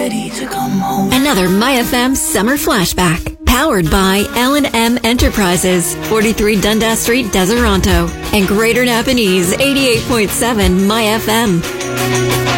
ready to come home. Another MyFM Summer Flashback. Powered by L&M Enterprises, 43 Dundas Street, Deseronto, and Greater Napanese, 88.7 MyFM.